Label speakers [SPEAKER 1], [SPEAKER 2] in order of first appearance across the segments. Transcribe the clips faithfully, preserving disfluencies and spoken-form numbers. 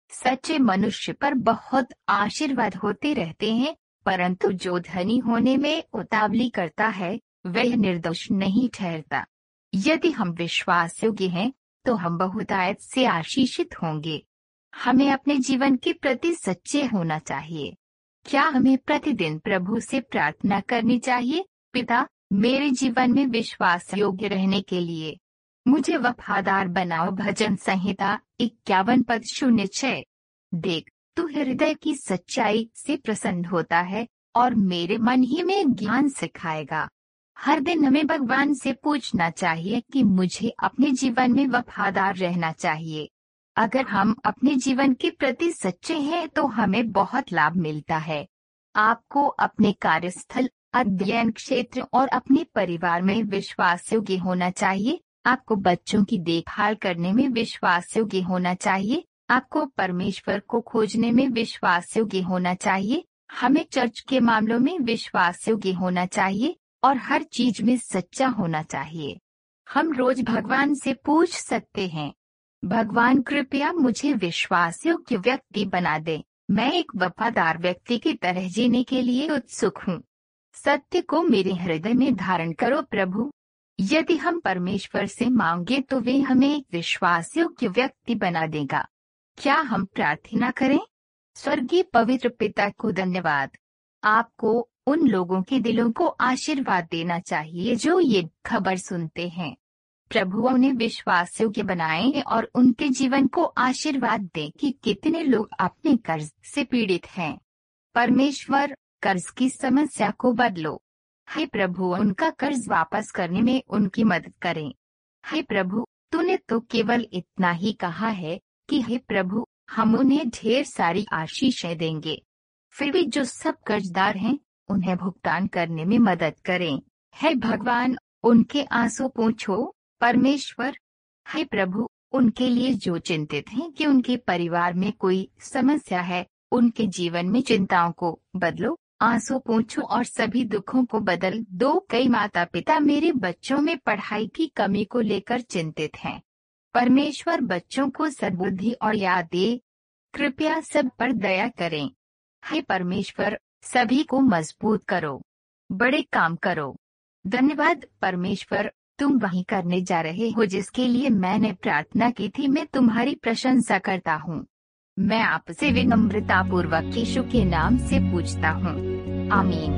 [SPEAKER 1] सच्चे मनुष्य पर बहुत आशीर्वाद होते रहते हैं, परंतु जो धनी होने में उतावली करता है वह निर्दोष नहीं ठहरता। यदि हम विश्वास योग्य हैं तो हम बहुतायत से आशीषित होंगे। हमें अपने जीवन के प्रति सच्चे होना चाहिए। क्या हमें प्रतिदिन प्रभु से प्रार्थना करनी चाहिए, पिता, मेरे जीवन में विश्वास योग्य रहने के लिए मुझे वफादार बनाओ। भजन संहिता इक्यावन पद शून्य छह। देख, तू हृदय की सच्चाई से प्रसन्न होता है और मेरे मन ही में ज्ञान सिखाएगा। हर दिन हमें भगवान से पूछना चाहिए कि मुझे अपने जीवन में वफादार रहना चाहिए। अगर हम अपने जीवन के प्रति सच्चे हैं तो हमें बहुत लाभ मिलता है। आपको अपने कार्यस्थल, अध्ययन क्षेत्र और अपने परिवार में विश्वास योग्य होना चाहिए। आपको बच्चों की देखभाल करने में विश्वास योग्य होना चाहिए। आपको परमेश्वर को खोजने में विश्वास योग्य होना चाहिए। हमें चर्च के मामलों में विश्वास योग्य होना चाहिए और हर चीज में सच्चा होना चाहिए। हम रोज भगवान से पूछ सकते हैं, भगवान कृपया मुझे विश्वास योग्य व्यक्ति बना दे। मैं एक वफादार व्यक्ति की तरह जीने के लिए उत्सुक हूँ। सत्य को मेरे हृदय में धारण करो प्रभु। यदि हम परमेश्वर से मांगे तो वे हमें एक विश्वास योग्य व्यक्ति बना देगा। क्या हम प्रार्थना करें? स्वर्गीय पवित्र पिता को धन्यवाद। आपको उन लोगों के दिलों को आशीर्वाद देना चाहिए जो ये खबर सुनते हैं। प्रभु उन्हें विश्वास योग्य बनाएं और उनके जीवन को आशीर्वाद दें कि कितने लोग अपने कर्ज से पीड़ित हैं। परमेश्वर, कर्ज की समस्या को बदलो। हे प्रभु, उनका कर्ज वापस करने में उनकी मदद करें। हे प्रभु, तूने तो केवल इतना ही कहा है कि हे प्रभु, हम उन्हें ढेर सारी आशीषें देंगे। फिर भी जो सब कर्जदार हैं उन्हें भुगतान करने में मदद करें। हे भगवान, उनके आंसू पोंछो। परमेश्वर, हे प्रभु, उनके लिए जो चिंतित हैं कि उनके परिवार में कोई समस्या है, उनके जीवन में चिंताओं को बदलो, आंसू पोंछो और सभी दुखों को बदल दो। कई माता पिता मेरे बच्चों में पढ़ाई की कमी को लेकर चिंतित हैं। परमेश्वर, बच्चों को सद्बुद्धि और याद दे। कृपया सब पर दया करें। हे परमेश्वर, सभी को मजबूत करो, बड़े काम करो। धन्यवाद परमेश्वर, तुम वही करने जा रहे हो जिसके लिए मैंने प्रार्थना की थी। मैं तुम्हारी प्रशंसा करता हूँ। मैं आपसे विनम्रता पूर्वक यीशु के नाम से पूछता हूँ, आमीन।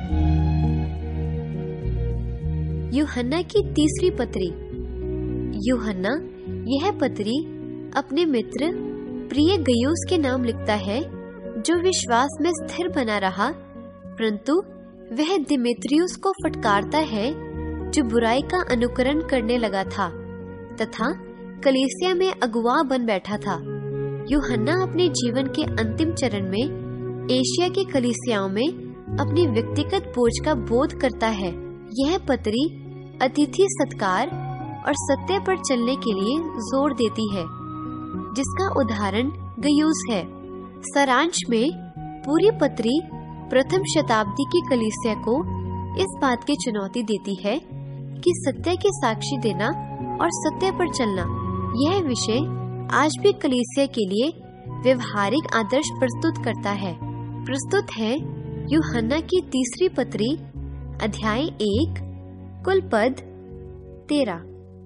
[SPEAKER 2] यूहन्ना की तीसरी पत्री। यूहन्ना यह पत्री अपने मित्र प्रिय गयुस के नाम लिखता है, जो विश्वास में स्थिर बना रहा, परंतु वह दिमेत्रियुस को फटकारता है जो बुराई का अनुकरण करने लगा था तथा कलीसिया में अगुवा बन बैठा था। यूहन्ना अपने जीवन के अंतिम चरण में एशिया की कलीसियाओं में अपनी व्यक्तिगत बोझ का बोध करता है। यह पत्री अतिथि सत्कार और सत्य पर चलने के लिए जोर देती है, जिसका उदाहरण गयुस है। सारांश में पूरी पत्री प्रथम शताब्दी की कलीसिया को इस बात की चुनौती देती है कि सत्य की साक्षी देना और सत्य पर चलना, यह विषय आज भी कलीसिया के लिए व्यवहारिक आदर्श प्रस्तुत करता है। प्रस्तुत है यूहन्ना की तीसरी पत्री, अध्याय एक, कुल पद तेरह।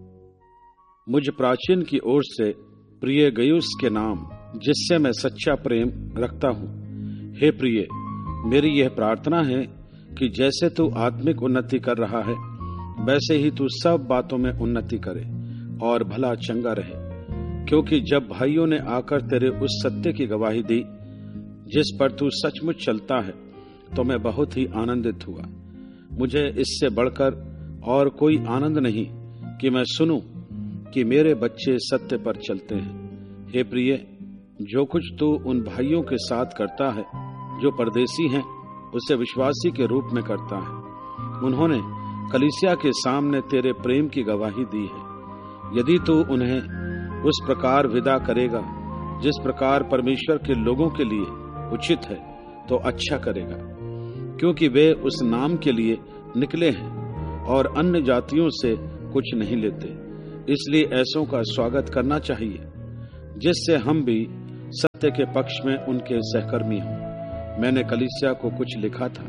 [SPEAKER 3] मुझ प्राचीन की ओर से प्रिय गयुस के नाम, जिससे मैं सच्चा प्रेम रखता हूँ। हे प्रिय, मेरी यह प्रार्थना है कि जैसे तू आत्मिक उन्नति कर रहा है, वैसे ही तू सब बातों में उन्नति करे और भला चंगा रहे। क्योंकि जब भाइयों ने आकर तेरे उस सत्य की गवाही दी जिस पर तू सचमुच चलता है, तो मैं बहुत ही आनंदित हुआ। मुझे इससे बढ़कर और कोई आनंद नहीं कि मैं सुनूं कि मेरे बच्चे सत्य पर चलते हैं। हे प्रिय, जो कुछ तू उन भाइयों के साथ करता है जो परदेसी हैं, उसे विश्वासी के रूप में करता है। उन्होंने कलीसिया के सामने तेरे प्रेम की गवाही दी है। यदि तू उन्हें उस प्रकार विदा करेगा जिस प्रकार परमेश्वर के लोगों के लिए उचित है, तो अच्छा करेगा, क्योंकि वे उस नाम के लिए निकले हैं और अन्य जातियों से कुछ नहीं लेते। इसलिए ऐसों का स्वागत करना चाहिए, जिससे हम भी सत्य के पक्ष में उनके सहकर्मी हों। मैंने कलीसिया को कुछ लिखा था,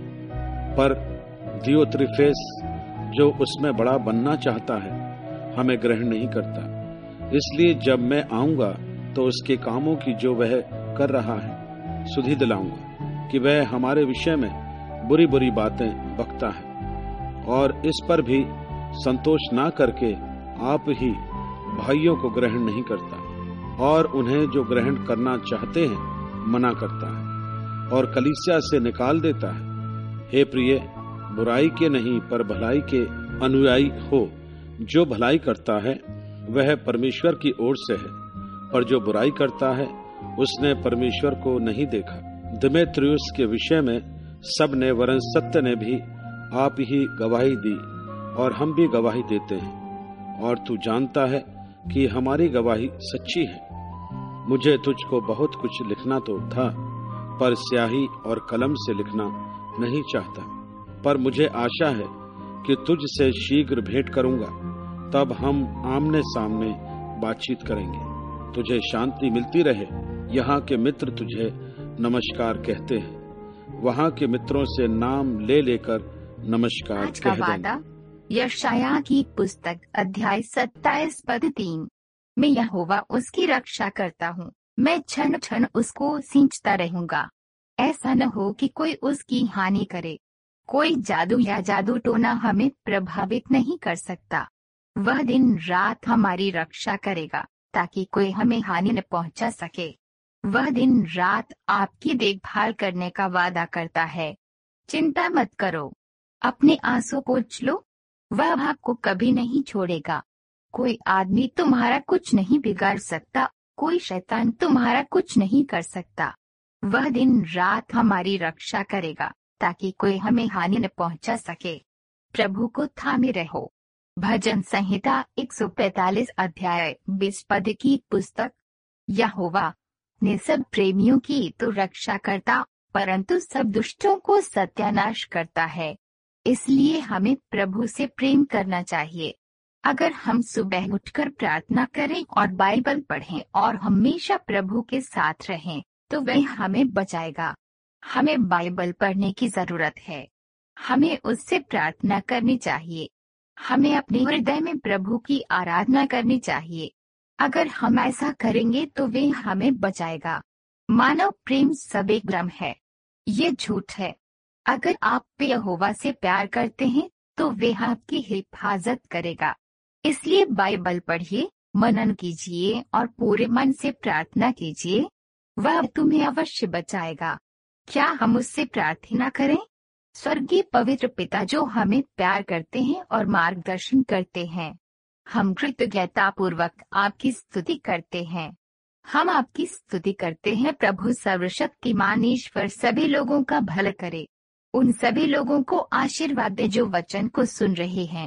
[SPEAKER 3] पर दियोत्रिफेस जो उसमें बड़ा बनना चाहता है हमें ग्रहण नहीं करता। इसलिए जब मैं आऊंगा तो उसके कामों की जो वह कर रहा है सुधि दिलाऊंगा कि वह हमारे विषय में बुरी बुरी बातें बकता है, और इस पर भी संतोष ना करके आप ही भाइयों को ग्रहण नहीं करता और उन्हें जो ग्रहण करना चाहते हैं मना करता है और कलीसिया से निकाल देता है। हे प्रिय, बुराई के नहीं पर भलाई के अनुयायी हो। जो भलाई करता है वह परमेश्वर की ओर से है, पर जो बुराई करता है उसने परमेश्वर को नहीं देखा। दिमेत्रियुस के विषय में सब ने वरन सत्य ने भी आप ही गवाही दी और हम भी गवाही देते हैं, और तू जानता है कि हमारी गवाही सच्ची है। मुझे तुझको बहुत कुछ लिखना तो था, पर स्याही और कलम से लिखना नहीं चाहता, पर मुझे आशा है कि तुझसे शीघ्र भेंट करूंगा, तब हम आमने सामने बातचीत करेंगे। तुझे शांति मिलती रहे। यहाँ के मित्र तुझे नमस्कार कहते हैं। वहाँ के मित्रों से नाम ले लेकर नमस्कार
[SPEAKER 1] आज का
[SPEAKER 3] कह
[SPEAKER 1] वादा,
[SPEAKER 3] देना।
[SPEAKER 1] यशायाह की पुस्तक अध्याय सत्ताईस पद तीन। मैं यहोवा उसकी रक्षा करता हूँ, मैं क्षण क्षण उसको सींचता रहूंगा। ऐसा न हो कि कोई उसकी हानि करे। कोई जादू या जादू टोना हमें प्रभावित नहीं कर सकता। वह दिन रात हमारी रक्षा करेगा ताकि कोई हमें हानि न पहुंचा सके। वह दिन रात आपकी देखभाल करने का वादा करता है। चिंता मत करो, अपने आंसू पोंछ लो, वह आपको कभी नहीं छोड़ेगा। कोई आदमी तुम्हारा कुछ नहीं बिगाड़ सकता, कोई शैतान तुम्हारा कुछ नहीं कर सकता। वह दिन रात हमारी रक्षा करेगा ताकि कोई हमें हानि न पहुंचा सके। प्रभु को थामे रहो। भजन संहिता एक सौ पैंतालीस अध्याय बीस पद की पुस्तक। यहोवा ने सब प्रेमियों की तो रक्षा करता, परंतु सब दुष्टों को सत्यानाश करता है। इसलिए हमें प्रभु से प्रेम करना चाहिए। अगर हम सुबह उठकर प्रार्थना करें और बाइबल पढ़ें और हमेशा प्रभु के साथ रहें, तो वह हमें बचाएगा। हमें बाइबल पढ़ने की जरूरत है। हमें उससे प्रार्थना करनी चाहिए। हमें अपने हृदय में प्रभु की आराधना करनी चाहिए। अगर हम ऐसा करेंगे तो वह हमें बचाएगा। मानव प्रेम सवेग्रम है, ये झूठ है। अगर आप यहोवा से प्यार करते हैं तो वह आपकी हिफाजत करेगा। इसलिए बाइबल पढ़िए, मनन कीजिए और पूरे मन से प्रार्थना कीजिए। वह तुम्हें अवश्य बचाएगा। क्या हम उससे प्रार्थना करें? स्वर्गीय पवित्र पिता जो हमें प्यार करते हैं और मार्गदर्शन करते हैं, हम कृतज्ञता पूर्वक आपकी स्तुति करते हैं। हम आपकी स्तुति करते हैं। प्रभु सर्वशक्तिमान ईश्वर सभी लोगों का भला करे। उन सभी लोगों को आशीर्वाद दे जो वचन को सुन रहे हैं।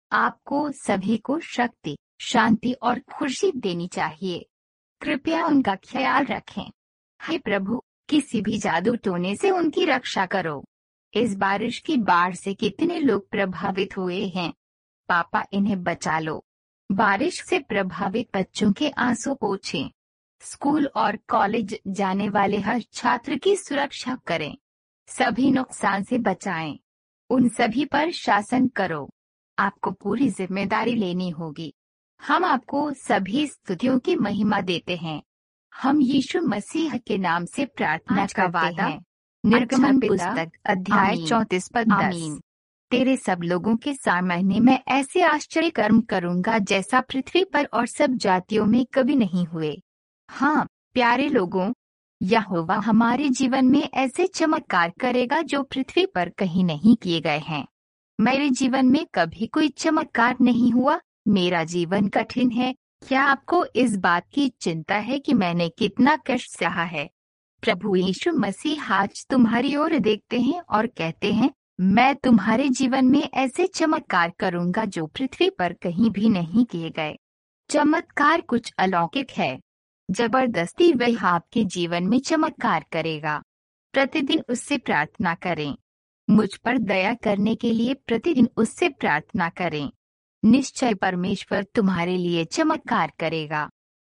[SPEAKER 1] आपको सभी को शक्ति, शांति और खुशी देनी चाहिए। कृपया उनका ख्याल रखें। हे प्रभु, किसी भी जादू टोने से उनकी रक्षा करो। इस बारिश की बाढ़ से कितने लोग प्रभावित हुए हैं। पापा, इन्हें बचा लो। बारिश से प्रभावित बच्चों के आंसू पोंछें। स्कूल और कॉलेज जाने वाले हर छात्र की सुरक्षा करें। सभी नुकसान से बचाएं। उन सभी पर शासन करो। आपको पूरी जिम्मेदारी लेनी होगी। हम आपको सभी स्तुतियों की महिमा देते हैं। हम यीशु मसीह के नाम से प्रार्थना आज का
[SPEAKER 3] करते
[SPEAKER 1] वादा,
[SPEAKER 3] हैं।
[SPEAKER 1] निर्गमन
[SPEAKER 3] अच्छा पिता,
[SPEAKER 1] पुस्तक अध्याय
[SPEAKER 3] आमीन।
[SPEAKER 1] चौंतीस पद दस।
[SPEAKER 3] आमीन।
[SPEAKER 1] तेरे सब लोगों के सामने मैं ऐसे आश्चर्य कर्म करूंगा जैसा पृथ्वी पर और सब जातियों में कभी नहीं हुए। हाँ प्यारे लोगों, यहोवा हमारे जीवन में ऐसे चमत्कार करेगा जो पृथ्वी पर कहीं नहीं किए गए हैं। मेरे जीवन में कभी कोई चमत्कार नहीं हुआ। मेरा जीवन कठिन है। क्या आपको इस बात की चिंता है कि मैंने कितना कष्ट सहा है? प्रभु यीशु मसीह आज तुम्हारी ओर देखते हैं और कहते हैं, मैं तुम्हारे जीवन में ऐसे चमत्कार करूंगा जो पृथ्वी पर कहीं भी नहीं किए गए। चमत्कार कुछ अलौकिक है। जबरदस्ती वह आपके जीवन में चमत्कार करेगा। प्रतिदिन उससे प्रार्थना करें। मुझ पर दया करने के लिए प्रतिदिन उससे प्रार्थना करें। निश्चय परमेश्वर तुम्हारे लिए चमत्कार करेगा।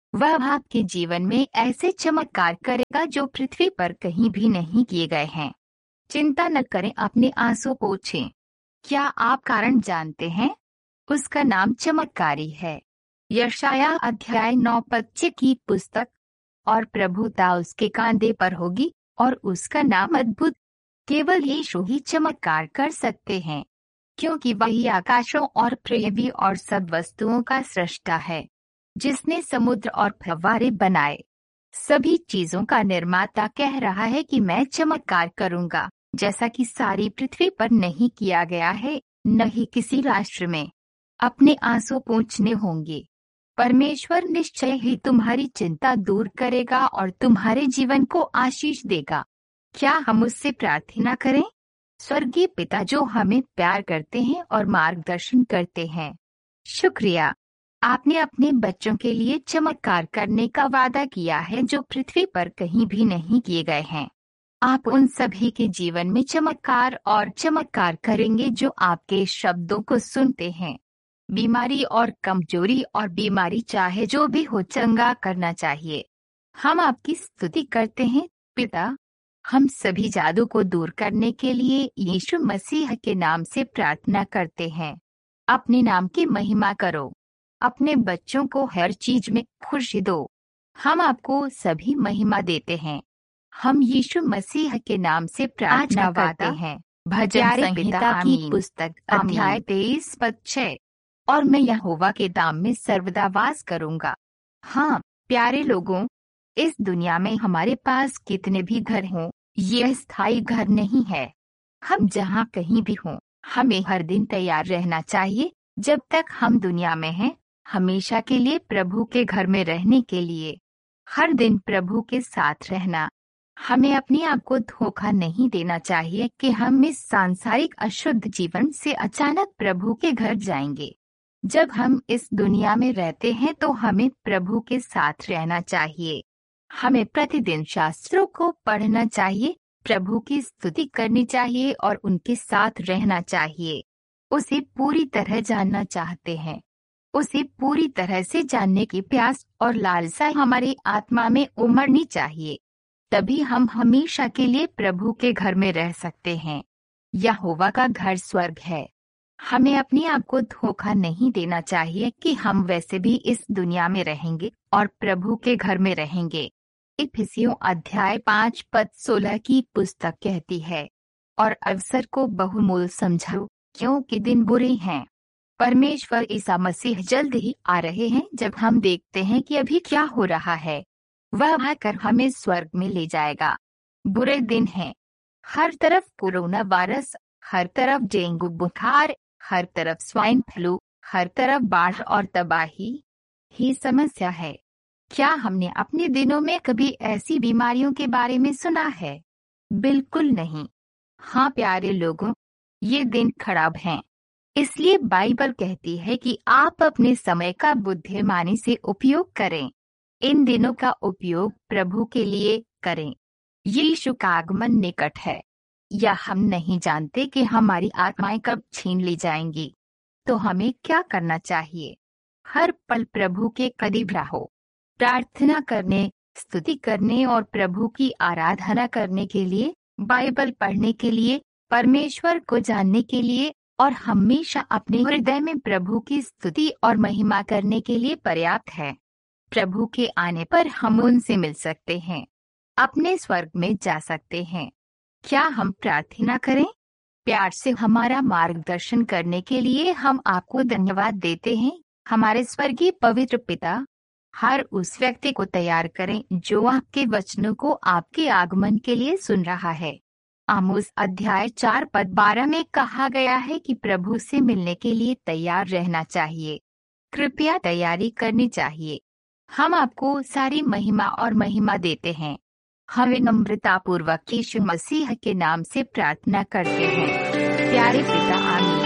[SPEAKER 1] वह आपके जीवन में ऐसे चमत्कार करेगा जो पृथ्वी पर कहीं भी नहीं किए गए हैं। चिंता न करें, अपने आंसू पोंछें। क्या आप कारण जानते हैं? उसका नाम चमत्कारी है। यशाया अध्याय नौ पच्चीस की पुस्तक। और प्रभुता उसके कांधे पर होगी और उसका नाम अद्भुत। केवल यीशु ही चमत्कार कर सकते हैं, क्योंकि वही आकाशों और पृथ्वी और सब वस्तुओं का सृष्टा है, जिसने समुद्र और फव्वारे बनाए। सभी चीजों का निर्माता कह रहा है कि मैं चमत्कार करूंगा, जैसा कि सारी पृथ्वी पर नहीं किया गया है, न ही किसी राष्ट्र में। अपने आंसू पोंछने होंगे। परमेश्वर निश्चय ही तुम्हारी चिंता दूर करेगा और तुम्हारे जीवन को आशीष देगा। क्या हम उससे प्रार्थना करें? स्वर्गीय पिता जो हमें प्यार करते हैं और मार्गदर्शन करते हैं, शुक्रिया, आपने अपने बच्चों के लिए चमत्कार करने का वादा किया है जो पृथ्वी पर कहीं भी नहीं किए गए हैं। आप उन सभी के जीवन में चमत्कार और चमत्कार करेंगे जो आपके शब्दों को सुनते हैं। बीमारी और कमजोरी और बीमारी चाहे जो भी हो, चंगा करना चाहिए। हम आपकी स्तुति करते हैं पिता। हम सभी जादू को दूर करने के लिए यीशु मसीह के नाम से प्रार्थना करते हैं। अपने नाम की महिमा करो। अपने बच्चों को हर चीज में खुशी दो। हम आपको सभी महिमा देते हैं। हम यीशु मसीह के नाम से प्रार्थना करते हैं। भजन संहिता की पुस्तक अध्याय तेईस पद छह। और मैं यहोवा के धाम में सर्वदा वास करूंगा। हाँ प्यारे लोगों, इस दुनिया में हमारे पास कितने भी घर हों, यह स्थायी घर नहीं है। हम जहाँ कहीं भी हों, हमें हर दिन तैयार रहना चाहिए जब तक हम दुनिया में हैं, हमेशा के लिए प्रभु के घर में रहने के लिए। हर दिन प्रभु के साथ रहना। हमें अपने आप को धोखा नहीं देना चाहिए कि हम इस सांसारिक अशुद्ध जीवन से अचानक प्रभु के घर जाएंगे। जब हम इस दुनिया में रहते हैं तो हमें प्रभु के साथ रहना चाहिए। हमें प्रतिदिन शास्त्रों को पढ़ना चाहिए, प्रभु की स्तुति करनी चाहिए और उनके साथ रहना चाहिए। उसे पूरी तरह जानना चाहते हैं। उसे पूरी तरह से जानने की प्यास और लालसा हमारी आत्मा में उमड़नी चाहिए। तभी हम हमेशा के लिए प्रभु के घर में रह सकते हैं। यहोवा का घर स्वर्ग है। हमें अपने आप को धोखा नहीं देना चाहिए कि हम वैसे भी इस दुनिया में रहेंगे और प्रभु के घर में रहेंगे। इफिसियों अध्याय पाँच पद सोलह की पुस्तक कहती है, और अवसर को बहुमूल्य समझो, क्योंकि दिन बुरे हैं। परमेश्वर ईसा मसीह जल्द ही आ रहे हैं। जब हम देखते हैं कि अभी क्या हो रहा है, वह आकर हमें स्वर्ग में ले जाएगा। बुरे दिन हैं। हर तरफ कोरोना वायरस, हर तरफ डेंगू बुखार, हर तरफ स्वाइन फ्लू, हर तरफ बाढ़ और तबाही ही समस्या है। क्या हमने अपने दिनों में कभी ऐसी बीमारियों के बारे में सुना है? बिल्कुल नहीं। हाँ प्यारे लोगों, ये दिन खराब हैं। इसलिए बाइबल कहती है कि आप अपने समय का बुद्धिमानी से उपयोग करें। इन दिनों का उपयोग प्रभु के लिए करें। यीशु का आगमन निकट है, या हम नहीं जानते कि हमारी आत्माएं कब छीन ली जाएंगी। तो हमें क्या करना चाहिए? हर पल प्रभु के करीब रहो। प्रार्थना करने, स्तुति करने और प्रभु की आराधना करने के लिए, बाइबल पढ़ने के लिए, परमेश्वर को जानने के लिए और हमेशा अपने हृदय में प्रभु की स्तुति और महिमा करने के लिए पर्याप्त है। प्रभु के आने पर हम उनसे मिल सकते हैं, अपने स्वर्ग में जा सकते हैं। क्या हम प्रार्थना करें? प्यार से हमारा मार्गदर्शन करने के लिए हम आपको धन्यवाद देते हैं, हमारे स्वर्गीय पवित्र पिता। हर उस व्यक्ति को तैयार करें जो आपके वचनों को आपके आगमन के लिए सुन रहा है। आमोस अध्याय चार पद बारह में कहा गया है कि प्रभु से मिलने के लिए तैयार रहना चाहिए। कृपया तैयारी करनी चाहिए। हम आपको सारी महिमा और महिमा देते हैं। हमें नम्रता पूर्वक यीशु मसीह के नाम से प्रार्थना करते हैं। प्यारे पिता, आमीन।